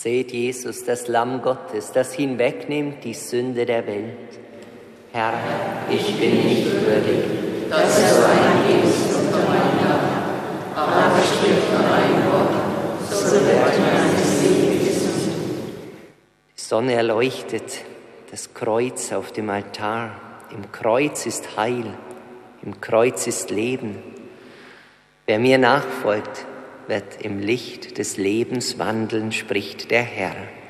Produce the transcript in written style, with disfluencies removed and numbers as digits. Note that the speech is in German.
Seht Jesus, das Lamm Gottes, das hinwegnimmt die Sünde der Welt. Herr, ich bin nicht würdig, dass du eingehst unter mein Dach, aber sprich nur ein Wort, so wird meine Seele gesund. Die Sonne erleuchtet das Kreuz auf dem Altar. Im Kreuz ist Heil, im Kreuz ist Leben. Wer mir nachfolgt, wird im Licht des Lebens wandeln, spricht der Herr.